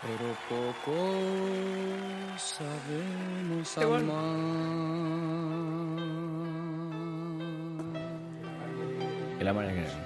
pero poco sabemos Qué bueno. amar. El amor es grande.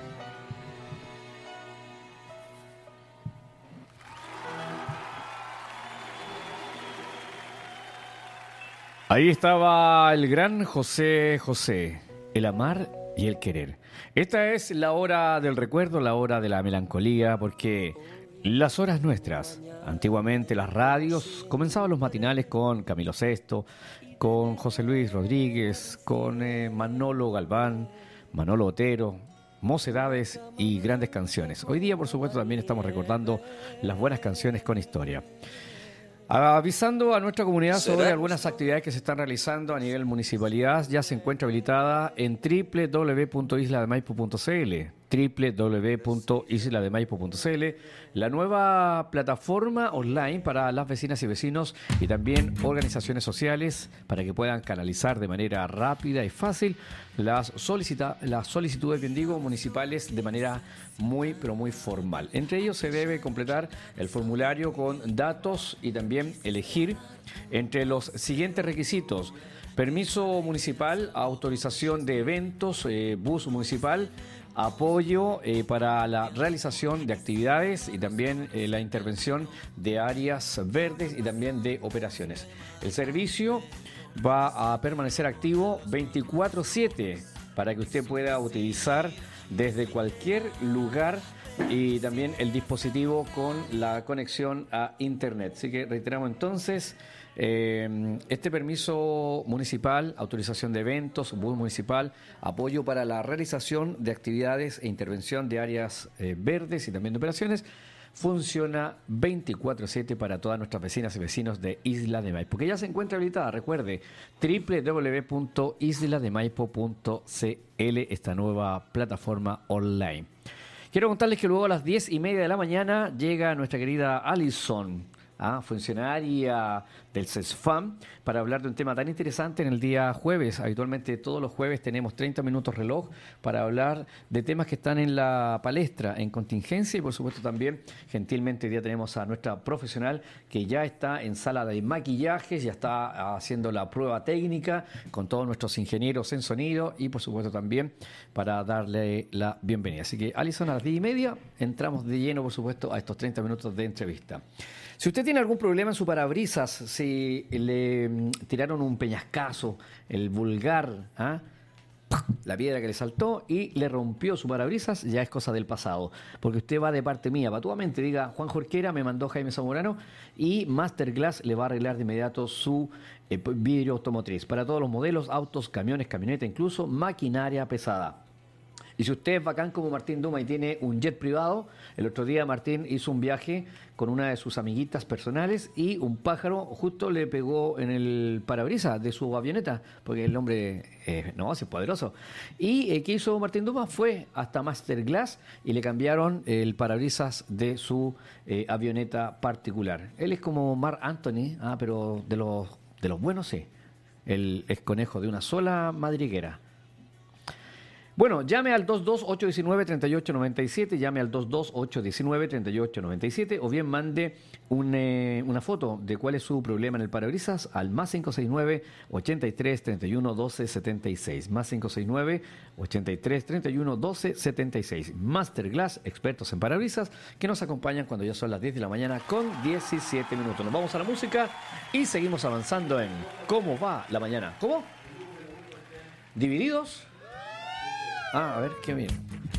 Ahí estaba el gran José José, el amar y el querer. Esta es la hora del recuerdo, la hora de la melancolía, porque las horas nuestras, antiguamente las radios, comenzaban los matinales con Camilo Sesto, con José Luis Rodríguez, con Manolo Galván, Manolo Otero, mocedades y grandes canciones. Hoy día, por supuesto, también estamos recordando las buenas canciones con historia. Avisando a nuestra comunidad sobre algunas actividades que se están realizando a nivel municipalidad, ya se encuentra habilitada en www.islademaipo.cl, www.islademaipo.cl, la nueva plataforma online para las vecinas y vecinos y también organizaciones sociales para que puedan canalizar de manera rápida y fácil las solicitudes, bien digo, municipales de manera muy, pero muy formal. Entre ellos se debe completar el formulario con datos y también elegir entre los siguientes requisitos: permiso municipal, autorización de eventos, bus municipal, apoyo para la realización de actividades y también la intervención de áreas verdes y también de operaciones. El servicio va a permanecer activo 24/7 para que usted pueda utilizar desde cualquier lugar y también el dispositivo con la conexión a internet. Así que reiteramos entonces, este permiso municipal, autorización de eventos, bus municipal, apoyo para la realización de actividades e intervención de áreas verdes y también de operaciones, funciona 24/7 para todas nuestras vecinas y vecinos de Isla de Maipo, que ya se encuentra habilitada. Recuerde, www.islademaipo.cl, esta nueva plataforma online. Quiero contarles que luego a las 10:30 de la mañana llega nuestra querida Alison, funcionaria del CESFAM, para hablar de un tema tan interesante en el día jueves. Habitualmente todos los jueves tenemos 30 minutos reloj para hablar de temas que están en la palestra, en contingencia, y por supuesto también gentilmente hoy día tenemos a nuestra profesional que ya está en sala de maquillajes, ya está haciendo la prueba técnica con todos nuestros ingenieros en sonido y por supuesto también para darle la bienvenida. Así que Alison, a las 10:30 entramos de lleno por supuesto a estos 30 minutos de entrevista. Si usted tiene algún problema en su parabrisas, si le tiraron un peñascazo, el vulgar, la piedra que le saltó y le rompió su parabrisas, ya es cosa del pasado. Porque usted va de parte mía, patuamente, diga: Juan Jorquera, me mandó Jaime Zamorano, y Masterglass le va a arreglar de inmediato su vidrio automotriz. Para todos los modelos, autos, camiones, camioneta, incluso maquinaria pesada. Y si usted es bacán como Martín Duma y tiene un jet privado, el otro día Martín hizo un viaje con una de sus amiguitas personales y un pájaro justo le pegó en el parabrisas de su avioneta, porque el hombre es poderoso. Y ¿qué hizo Martín Duma? Fue hasta Masterglass y le cambiaron el parabrisas de su avioneta particular. Él es como Marc Anthony, pero de los buenos, sí. Él es conejo de una sola madriguera. Bueno, llame al 22-819-3897, llame al 22-819-3897 o bien mande una foto de cuál es su problema en el parabrisas al más 569-83-31-12-76, más 569-83-31-12-76. Masterglass, expertos en parabrisas, que nos acompañan cuando ya son las 10 de la mañana con 17 minutos. Nos vamos a la música y seguimos avanzando en ¿Cómo va la mañana? ¿Cómo? ¿Divididos? A ver, qué bien.